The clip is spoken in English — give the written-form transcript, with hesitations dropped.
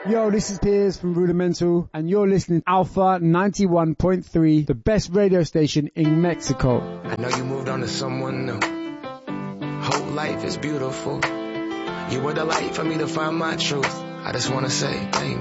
Yo, this is Piers from Rudimental, and you're listening to Alpha 91.3, the best radio station in Mexico. I know you moved on to someone new. Whole life is beautiful. You were the light for me to find my truth. I just wanna say thank you.